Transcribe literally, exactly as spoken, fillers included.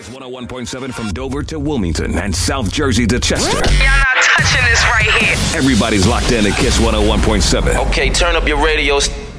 Kiss one oh one point seven from Dover to Wilmington and South Jersey to Chester. Y'all not touching this right here. Everybody's locked in to Kiss one oh one point seven. Okay, turn up your radios.